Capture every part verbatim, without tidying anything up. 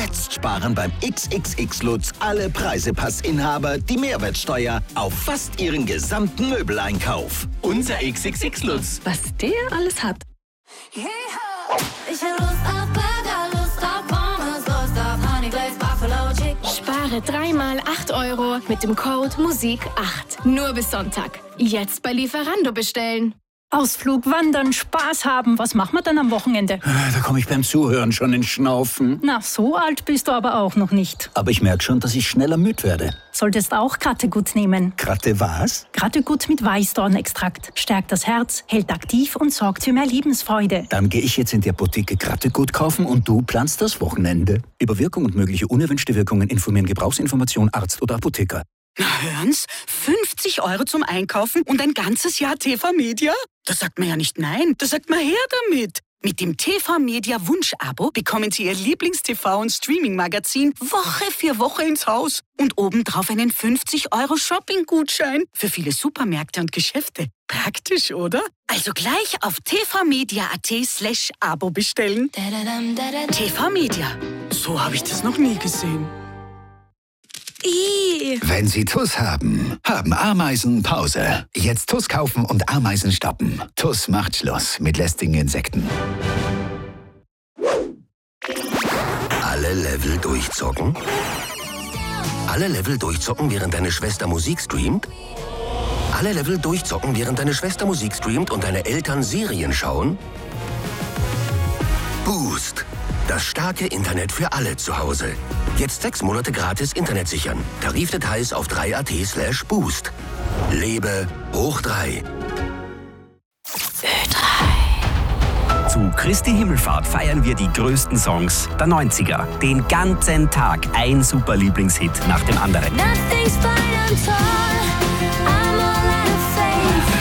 Jetzt sparen beim X X X Lutz alle Preisepassinhaber die Mehrwertsteuer auf fast ihren gesamten Möbeleinkauf. Unser X X X Lutz. Was der alles hat. Ich hab Lust auf Burger, Lust auf Pommes, Lust auf Honey Glazed Buffalo Chicken. Spare dreimal acht Euro mit dem Code Musik acht. Nur bis Sonntag. Jetzt bei Lieferando bestellen. Ausflug, Wandern, Spaß haben. Was machen wir dann am Wochenende? Da komme ich beim Zuhören schon ins Schnaufen. Na, so alt bist du aber auch noch nicht. Aber ich merke schon, dass ich schneller müde werde. Solltest auch Krattegut nehmen. Kratte was? Krattegut mit Weißdornextrakt. Stärkt das Herz, hält aktiv und sorgt für mehr Lebensfreude. Dann gehe ich jetzt in die Apotheke Krattegut kaufen und du planst das Wochenende. Über Wirkung und mögliche unerwünschte Wirkungen informieren Gebrauchsinformation Arzt oder Apotheker. Na hören's, fünfzig Euro zum Einkaufen und ein ganzes Jahr T V Media? Da sagt man ja nicht nein, da sagt man her damit. Mit dem T V Media Wunsch-Abo bekommen Sie Ihr Lieblings-T V- und Streaming-Magazin Woche für Woche ins Haus. Und obendrauf einen fünfzig Euro Shopping-Gutschein für viele Supermärkte und Geschäfte. Praktisch, oder? Also gleich auf tvmedia.at slash Abo bestellen. T V Media, so habe ich das noch nie gesehen. I. Wenn Sie T U S haben, haben Ameisen Pause. Jetzt T U S kaufen und Ameisen stoppen. T U S macht Schluss mit lästigen Insekten. Alle Level durchzocken? Alle Level durchzocken, während deine Schwester Musik streamt? Alle Level durchzocken, während deine Schwester Musik streamt und deine Eltern Serien schauen? Boost. Das starke Internet für alle zu Hause. Jetzt sechs Monate gratis Internet sichern. Tarifdetails auf drei punkt at slash boost. Lebe hoch drei. Ö drei. Zu Christi Himmelfahrt feiern wir die größten Songs der neunziger. Den ganzen Tag ein super Lieblingshit nach dem anderen. Nothing's fine, I'm torn. I'm all out of faith.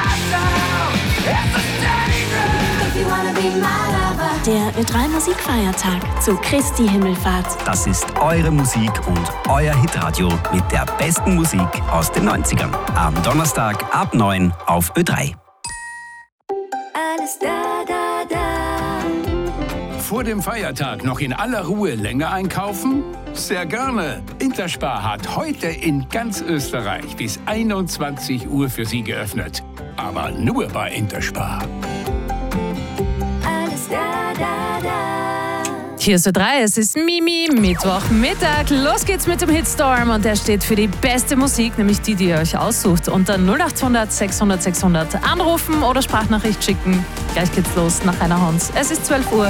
If you wanna be my lover. Der Ö drei Musikfeiertag zu Christi Himmelfahrt. Das ist eure Musik und euer Hitradio mit der besten Musik aus den neunzigern. Am Donnerstag ab neun auf Ö drei. Alles da, da, da. Vor dem Feiertag noch in aller Ruhe länger einkaufen? Sehr gerne. Interspar hat heute in ganz Österreich bis einundzwanzig Uhr für Sie geöffnet. Aber nur bei Interspar. Alles da, da, da. Hier ist Ö drei, es ist Mimi, Mittwochmittag. Los geht's mit dem Hitstorm und der steht für die beste Musik, nämlich die, die ihr euch aussucht. Unter null acht hundert sechshundert sechshundert anrufen oder Sprachnachricht schicken. Gleich geht's los nach einer Hans. Es ist zwölf Uhr.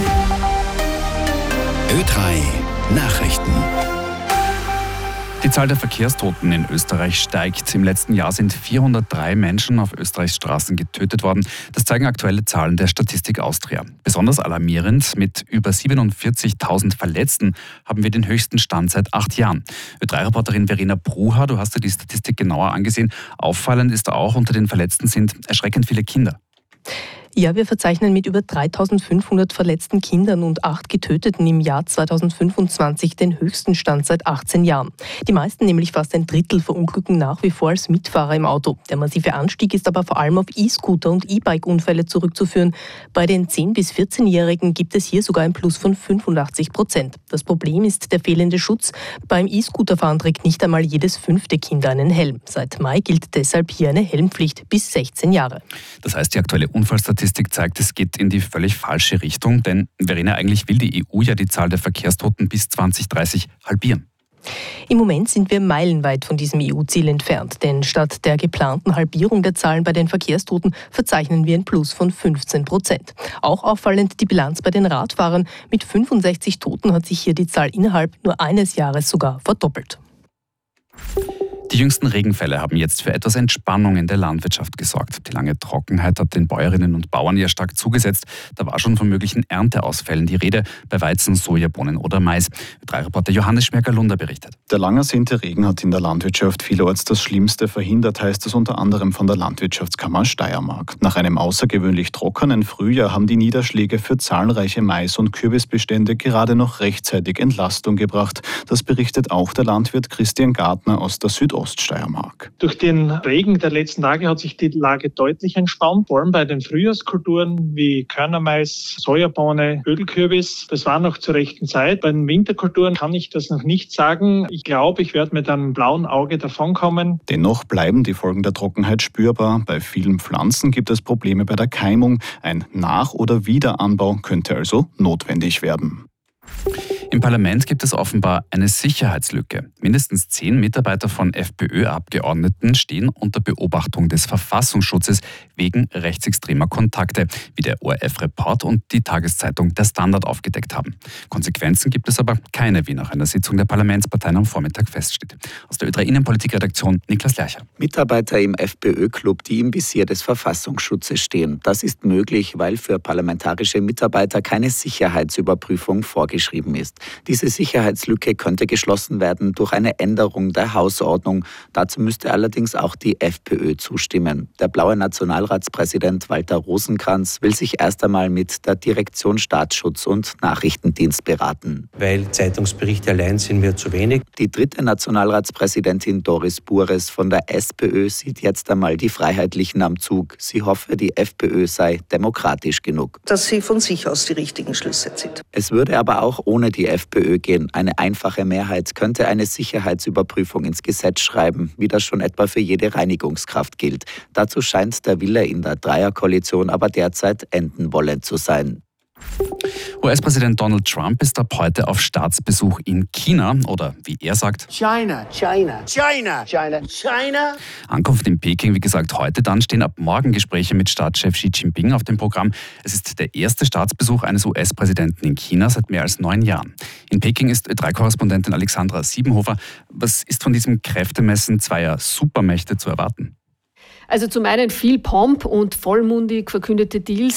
Ö drei Nachrichten. Die Zahl der Verkehrstoten in Österreich steigt. Im letzten Jahr sind vierhundertdrei Menschen auf Österreichs Straßen getötet worden. Das zeigen aktuelle Zahlen der Statistik Austria. Besonders alarmierend, mit über siebenundvierzigtausend Verletzten haben wir den höchsten Stand seit acht Jahren. Ö drei Reporterin Verena Bruha, du hast dir die Statistik genauer angesehen. Auffallend ist auch, unter den Verletzten sind erschreckend viele Kinder. Ja, wir verzeichnen mit über dreitausendfünfhundert verletzten Kindern und acht Getöteten im Jahr zweitausendfünfundzwanzig den höchsten Stand seit achtzehn Jahren. Die meisten, nämlich fast ein Drittel, verunglücken nach wie vor als Mitfahrer im Auto. Der massive Anstieg ist aber vor allem auf E-Scooter und E-Bike-Unfälle zurückzuführen. Bei den zehn- bis vierzehnjährigen gibt es hier sogar ein Plus von fünfundachtzig Prozent. Das Problem ist der fehlende Schutz. Beim E-Scooterfahren trägt nicht einmal jedes fünfte Kind einen Helm. Seit Mai gilt deshalb hier eine Helmpflicht bis sechzehn Jahre. Das heißt, die aktuelle Unfallstatistik zeigt, es geht in die völlig falsche Richtung, denn Verena, eigentlich will die E U ja die Zahl der Verkehrstoten bis zwanzig dreißig halbieren. Im Moment sind wir meilenweit von diesem E U-Ziel entfernt, denn statt der geplanten Halbierung der Zahlen bei den Verkehrstoten verzeichnen wir ein Plus von fünfzehn Prozent. Auch auffallend die Bilanz bei den Radfahrern. Mit fünfundsechzig Toten hat sich hier die Zahl innerhalb nur eines Jahres sogar verdoppelt. Die jüngsten Regenfälle haben jetzt für etwas Entspannung in der Landwirtschaft gesorgt. Die lange Trockenheit hat den Bäuerinnen und Bauern ja stark zugesetzt. Da war schon von möglichen Ernteausfällen die Rede bei Weizen, Sojabohnen oder Mais. Ö drei Reporter Johannes Schmerker-Lunder berichtet. Der lang ersehnte Regen hat in der Landwirtschaft vielerorts das Schlimmste verhindert, heißt es unter anderem von der Landwirtschaftskammer Steiermark. Nach einem außergewöhnlich trockenen Frühjahr haben die Niederschläge für zahlreiche Mais- und Kürbisbestände gerade noch rechtzeitig Entlastung gebracht. Das berichtet auch der Landwirt Christian Gartner aus der Südostsee. Oststeiermark. Durch den Regen der letzten Tage hat sich die Lage deutlich entspannt, vor allem bei den Frühjahrskulturen wie Körnermais, Sojabohne, Ödelkürbis. Das war noch zur rechten Zeit. Bei den Winterkulturen kann ich das noch nicht sagen. Ich glaube, ich werde mit einem blauen Auge davonkommen. Dennoch bleiben die Folgen der Trockenheit spürbar. Bei vielen Pflanzen gibt es Probleme bei der Keimung. Ein Nach- oder Wiederanbau könnte also notwendig werden. Im Parlament gibt es offenbar eine Sicherheitslücke. Mindestens zehn Mitarbeiter von FPÖ-Abgeordneten stehen unter Beobachtung des Verfassungsschutzes wegen rechtsextremer Kontakte, wie der O R F-Report und die Tageszeitung Der Standard aufgedeckt haben. Konsequenzen gibt es aber keine, wie nach einer Sitzung der Parlamentsparteien am Vormittag feststeht. Aus der Ö drei Innenpolitikredaktion Niklas Lercher. Mitarbeiter im FPÖ-Club, die im Visier des Verfassungsschutzes stehen. Das ist möglich, weil für parlamentarische Mitarbeiter keine Sicherheitsüberprüfung vorgeschrieben ist. Diese Sicherheitslücke könnte geschlossen werden durch eine Änderung der Hausordnung. Dazu müsste allerdings auch die FPÖ zustimmen. Der blaue Nationalratspräsident Walter Rosenkranz will sich erst einmal mit der Direktion Staatsschutz und Nachrichtendienst beraten. Weil Zeitungsberichte allein sind mir zu wenig. Die dritte Nationalratspräsidentin Doris Bures von der SPÖ sieht jetzt einmal die Freiheitlichen am Zug. Sie hoffe, die FPÖ sei demokratisch genug. Dass sie von sich aus die richtigen Schlüsse zieht. Es würde aber auch ohne die FPÖ gehen. Eine einfache Mehrheit könnte eine Sicherheitsüberprüfung ins Gesetz schreiben, wie das schon etwa für jede Reinigungskraft gilt. Dazu scheint der Wille in der Dreierkoalition aber derzeit enden wollend zu sein. U S-Präsident Donald Trump ist ab heute auf Staatsbesuch in China oder wie er sagt, China, China, China, China, China. Ankunft in Peking, wie gesagt, heute. Dann stehen ab morgen Gespräche mit Staatschef Xi Jinping auf dem Programm. Es ist der erste Staatsbesuch eines U S-Präsidenten in China seit mehr als neun Jahren. In Peking ist Ö drei Korrespondentin Alexandra Siebenhofer. Was ist von diesem Kräftemessen zweier Supermächte zu erwarten? Also zum einen viel Pomp und vollmundig verkündete Deals,